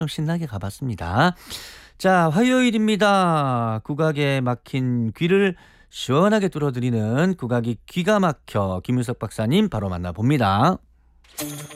좀 신나게 가봤습니다. 자, 화요일입니다. 국악에 막힌 귀를 시원하게 뚫어드리는 국악이 기가 막혀 김윤석 박사님 바로 만나봅니다.